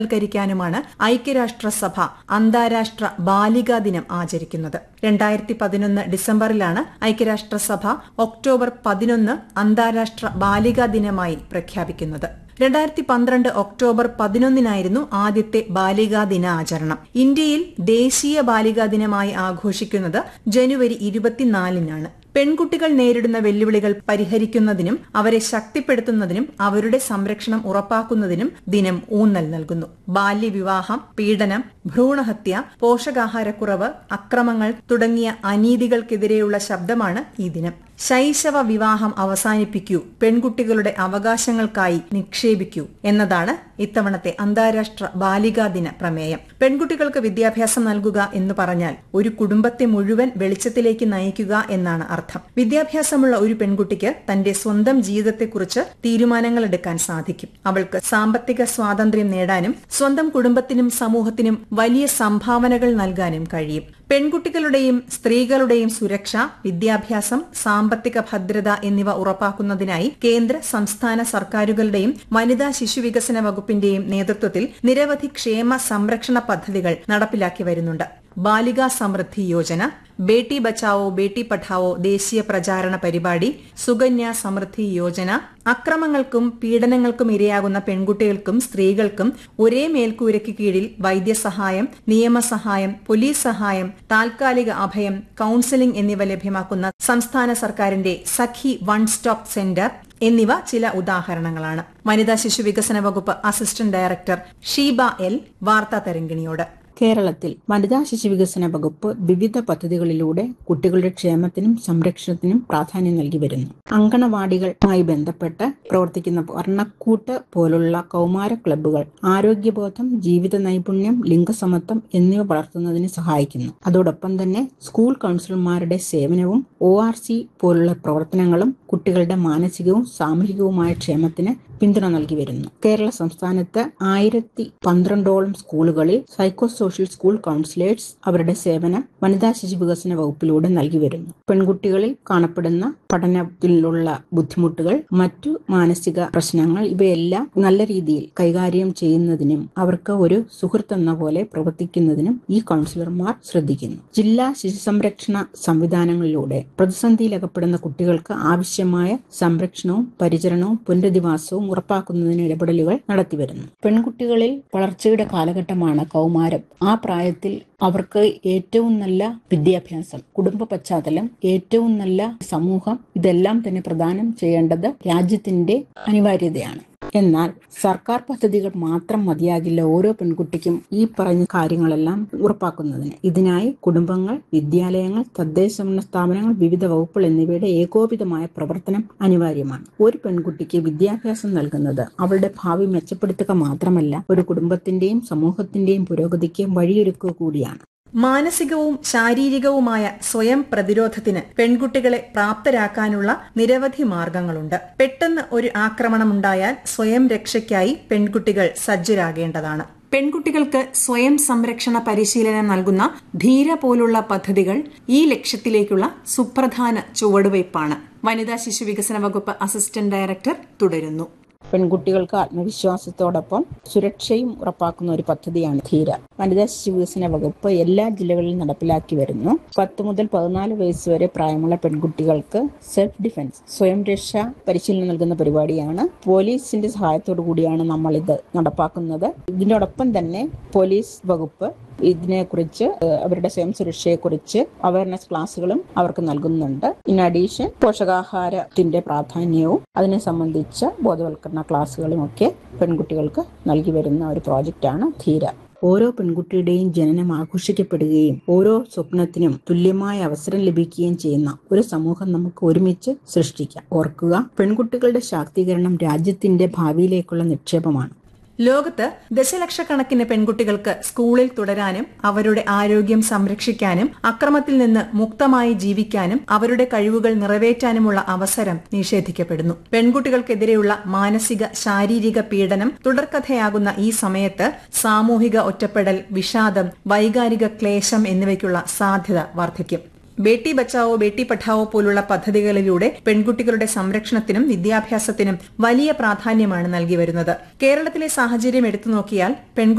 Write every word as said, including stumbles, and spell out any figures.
ാനുമാണ് ഐക്യരാഷ്ട്രസഭ അന്താരാഷ്ട്ര ബാലികാ ദിനം ആചരിക്കുന്നത്. രണ്ടായിരത്തി പതിനൊന്ന് ഡിസംബറിലാണ് ഐക്യരാഷ്ട്രസഭ ഒക്ടോബർ പതിനൊന്ന് അന്താരാഷ്ട്ര ബാലികാ ദിനമായി പ്രഖ്യാപിക്കുന്നത്. രണ്ടായിരത്തി പന്ത്രണ്ട് ഒക്ടോബർ പതിനൊന്നിനായിരുന്നു ആദ്യത്തെ ബാലികാ ദിനാചരണം. ഇന്ത്യയിൽ ദേശീയ ബാലികാ ദിനമായി ആഘോഷിക്കുന്നത് ജനുവരി ഇരുപത്തിനാലിനാണ്. പെൺകുട്ടികൾ നേരിടുന്ന വെല്ലുവിളികൾ പരിഹരിക്കുന്നതിനും അവരെ ശക്തിപ്പെടുത്തുന്നതിനും അവരുടെ സംരക്ഷണം ഉറപ്പാക്കുന്നതിനും ദിനം ഊന്നൽ നൽകുന്നു. ബാല്യവിവാഹം, പീഡനം, ഭ്രൂണഹത്യ, പോഷകാഹാരക്കുറവ്, അക്രമങ്ങൾ തുടങ്ങിയ അനീതികൾക്കെതിരെയുള്ള ശബ്ദമാണ് ഈ ദിനം. ശൈശവ വിവാഹം അവസാനിപ്പിക്കൂ, പെൺകുട്ടികളുടെ അവകാശങ്ങൾക്കായി നിക്ഷേപിക്കൂ എന്നതാണ് ഇത്തവണത്തെ അന്താരാഷ്ട്ര ബാലികാ ദിന പ്രമേയം. പെൺകുട്ടികൾക്ക് വിദ്യാഭ്യാസം നൽകുക എന്ന് പറഞ്ഞാൽ ഒരു കുടുംബത്തെ മുഴുവൻ വെളിച്ചത്തിലേക്ക് നയിക്കുക എന്നാണ് അർത്ഥം. വിദ്യാഭ്യാസമുള്ള ഒരു പെൺകുട്ടിക്ക് തന്റെ സ്വന്തം ജീവിതത്തെക്കുറിച്ച് തീരുമാനങ്ങൾ എടുക്കാൻ സാധിക്കും. അവൾക്ക് സാമ്പത്തിക സ്വാതന്ത്ര്യം നേടാനും സ്വന്തം കുടുംബത്തിനും സമൂഹത്തിനും വലിയ സംഭാവനകൾ നൽകാനും കഴിയും. പെൺകുട്ടികളുടെയും സ്ത്രീകളുടെയും സുരക്ഷ, വിദ്യാഭ്യാസം, സാമ്പത്തിക ഭദ്രത എന്നിവ ഉറപ്പാക്കുന്നതിനായി കേന്ദ്ര സംസ്ഥാന സർക്കാരുകളുടെയും വനിതാ ശിശുവികസന വകുപ്പിന്റെയും നേതൃത്വത്തിൽ നിരവധി ക്ഷേമ സംരക്ഷണ പദ്ധതികൾ നടപ്പിലാക്കി വരുന്നുണ്ട്. ബാലികാ സമൃദ്ധി യോജന, ബേട്ടി ബച്ചാവോ ബേട്ടി പഠാവോ ദേശീയ പ്രചാരണ പരിപാടി, സുകന്യ സമൃദ്ധി യോജന, അക്രമങ്ങൾക്കും പീഡനങ്ങൾക്കും ഇരയാകുന്ന പെൺകുട്ടികൾക്കും സ്ത്രീകൾക്കും ഒരേ മേൽക്കൂരയ്ക്ക് കീഴിൽ വൈദ്യസഹായം, നിയമസഹായം, പോലീസ് സഹായം, താൽക്കാലിക അഭയം, കൌൺസിലിംഗ് എന്നിവ ലഭ്യമാക്കുന്ന സംസ്ഥാന സർക്കാരിന്റെ സഖി വൺ സ്റ്റോപ്പ് സെന്റർ എന്നിവ ചില ഉദാഹരണങ്ങളാണ്. വനിതാ ശിശു വികസന വകുപ്പ് അസിസ്റ്റന്റ് ഡയറക്ടർ ഷീബ എൽ വാർത്താ തരംഗിണിയോട്. കേരളത്തിൽ വനിതാ ശിശു വികസന വകുപ്പ് വിവിധ പദ്ധതികളിലൂടെ കുട്ടികളുടെ ക്ഷേമത്തിനും സംരക്ഷണത്തിനും പ്രാധാന്യം നൽകി വരുന്നു. അങ്കണവാടികളുമായി ബന്ധപ്പെട്ട് പ്രവർത്തിക്കുന്ന വർണ്ണക്കൂട്ട് പോലുള്ള കൗമാര ക്ലബ്ബുകൾ ആരോഗ്യബോധം, ജീവിത നൈപുണ്യം, ലിംഗസമത്വം എന്നിവ വളർത്തുന്നതിന് സഹായിക്കുന്നു. അതോടൊപ്പം തന്നെ സ്കൂൾ കൌൺസിലർമാരുടെ സേവനവും ഒ ആർ സി പോലുള്ള പ്രവർത്തനങ്ങളും കുട്ടികളുടെ മാനസികവും സാമൂഹികവുമായ ക്ഷേമത്തിന് പിന്തുണ നൽകി വരുന്നു. കേരള സംസ്ഥാനത്ത് ആയിരത്തി പന്ത്രണ്ടോളം സ്കൂളുകളിൽ സൈക്കോ സോഷ്യൽ സ്കൂൾ കൌൺസിലേഴ്സ് അവരുടെ സേവനം വനിതാ ശിശു വികസന വകുപ്പിലൂടെ നൽകി വരുന്നു. പെൺകുട്ടികളിൽ കാണപ്പെടുന്ന പഠനത്തിലുള്ള ബുദ്ധിമുട്ടുകൾ, മറ്റു മാനസിക പ്രശ്നങ്ങൾ ഇവയെല്ലാം നല്ല രീതിയിൽ കൈകാര്യം ചെയ്യുന്നതിനും അവർക്ക് ഒരു സുഹൃത്ത് എന്ന പോലെ പ്രവർത്തിക്കുന്നതിനും ഈ കൌൺസിലർമാർ ശ്രദ്ധിക്കുന്നു. ജില്ലാ ശിശു സംരക്ഷണ സംവിധാനങ്ങളിലൂടെ പ്രതിസന്ധിയിലകപ്പെടുന്ന കുട്ടികൾക്ക് ആവശ്യമായ സംരക്ഷണവും പരിചരണവും പുനരധിവാസവും ഉറപ്പാക്കുന്നതിന് ഇടപെടലുകൾ നടത്തിവരുന്നു. പെൺകുട്ടികളിൽ വളർച്ചയുടെ കാലഘട്ടമാണ് കൗമാരം. ആ പ്രായത്തിൽ അവർക്ക് ഏറ്റവും നല്ല വിദ്യാഭ്യാസം, കുടുംബ പശ്ചാത്തലം, ഏറ്റവും നല്ല സമൂഹം ഇതെല്ലാം തന്നെ പ്രദാനം ചെയ്യേണ്ടത് രാജ്യത്തിന്റെ അനിവാര്യതയാണ്. എന്നാൽ സർക്കാർ പദ്ധതികൾ മാത്രം മതിയാകില്ല ഓരോ പെൺകുട്ടിക്കും ഈ പറഞ്ഞ കാര്യങ്ങളെല്ലാം ഉറപ്പാക്കുന്നതിന്. ഇതിനായി കുടുംബങ്ങൾ, വിദ്യാലയങ്ങൾ, തദ്ദേശ സ്ഥാപനങ്ങൾ, വിവിധ വകുപ്പുകൾ എന്നിവയുടെ ഏകോപിതമായ പ്രവർത്തനം അനിവാര്യമാണ്. ഒരു പെൺകുട്ടിക്ക് വിദ്യാഭ്യാസം നൽകുന്നത് അവളുടെ ഭാവി മെച്ചപ്പെടുത്തുക മാത്രമല്ല, ഒരു കുടുംബത്തിന്റെയും സമൂഹത്തിന്റെയും പുരോഗതിക്ക് വഴിയൊരുക്കുക കൂടിയാണ്. മാനസികവും ശാരീരികവുമായ സ്വയം പ്രതിരോധത്തിന് പെൺകുട്ടികളെ പ്രാപ്തരാക്കാനുള്ള നിരവധി മാർഗങ്ങളുണ്ട്. പെട്ടെന്ന് ഒരു ആക്രമണമുണ്ടായാൽ സ്വയം രക്ഷയ്ക്കായി പെൺകുട്ടികൾ സജ്ജരാകേണ്ടതാണ്. പെൺകുട്ടികൾക്ക് സ്വയം സംരക്ഷണ പരിശീലനം നൽകുന്ന ധീര പോലുള്ള പദ്ധതികൾ ഈ ലക്ഷ്യത്തിലേക്കുള്ള സുപ്രധാന ചുവടുവയ്പ്പാണ്. വനിതാ ശിശു വികസന വകുപ്പ് അസിസ്റ്റന്റ് ഡയറക്ടർ തുടരുന്നു. പെൺകുട്ടികൾക്ക് ആത്മവിശ്വാസത്തോടൊപ്പം സുരക്ഷയും ഉറപ്പാക്കുന്ന ഒരു പദ്ധതിയാണ് ധീര. വനിതാ ശിശു വികസന വകുപ്പ് എല്ലാ ജില്ലകളിലും നടപ്പിലാക്കി വരുന്നു. പത്ത് മുതൽ പതിനാല് വയസ്സ് വരെ പ്രായമുള്ള പെൺകുട്ടികൾക്ക് സെൽഫ് ഡിഫൻസ്, സ്വയം രക്ഷ പരിശീലനം നൽകുന്ന പരിപാടിയാണ്. പോലീസിന്റെ സഹായത്തോടു കൂടിയാണ് നമ്മൾ ഇത് നടപ്പാക്കുന്നത്. ഇതിനോടൊപ്പം തന്നെ പോലീസ് വകുപ്പ് ഇതിനെക്കുറിച്ച്, അവരുടെ സ്വയം സുരക്ഷയെക്കുറിച്ച് അവയർനെസ് ക്ലാസ്സുകളും അവർക്ക് നൽകുന്നുണ്ട്. ഇൻ അഡീഷൻ പോഷകാഹാരത്തിന്റെ പ്രാധാന്യവും അതിനെ സംബന്ധിച്ച ബോധവൽക്കരണ ക്ലാസ്സുകളും ഒക്കെ പെൺകുട്ടികൾക്ക് നൽകി വരുന്ന ഒരു പ്രോജക്റ്റാണ് ധീര. ഓരോ പെൺകുട്ടിയുടെയും ജനനം ആഘോഷിക്കപ്പെടുകയും ഓരോ സ്വപ്നത്തിനും തുല്യമായ അവസരം ലഭിക്കുകയും ചെയ്യുന്ന ഒരു സമൂഹം നമുക്ക് ഒരുമിച്ച് സൃഷ്ടിക്കാം. ഓർക്കുക, പെൺകുട്ടികളുടെ ശാക്തീകരണം രാജ്യത്തിന്റെ ഭാവിയിലേക്കുള്ള നിക്ഷേപമാണ്. ലോകത്ത് ദശലക്ഷക്കണക്കിന് പെൺകുട്ടികൾക്ക് സ്കൂളിൽ തുടരാനും അവരുടെ ആരോഗ്യം സംരക്ഷിക്കാനും അക്രമത്തിൽ നിന്ന് മുക്തമായി ജീവിക്കാനും അവരുടെ കഴിവുകൾ നിറവേറ്റാനുമുള്ള അവസരം നിഷേധിക്കപ്പെടുന്നു. പെൺകുട്ടികൾക്കെതിരെയുള്ള മാനസിക ശാരീരിക പീഡനം തുടർക്കഥയാകുന്ന ഈ സമയത്ത് സാമൂഹിക ഒറ്റപ്പെടൽ, വിഷാദം, വൈകാരിക ക്ലേശം എന്നിവയ്ക്കുള്ള സാധ്യത വർദ്ധിക്കും. ബേട്ടി ബച്ചാവോ ബേട്ടി പഠാവോ പോലുള്ള പദ്ധതികളിലൂടെ പെൺകുട്ടികളുടെ സംരക്ഷണത്തിനും വിദ്യാഭ്യാസത്തിനും വലിയ പ്രാധാന്യമാണ് നൽകി വരുന്നത്. കേരളത്തിലെ സാഹചര്യം എടുത്തു നോക്കിയാൽ പെൺകുട്ടികൾ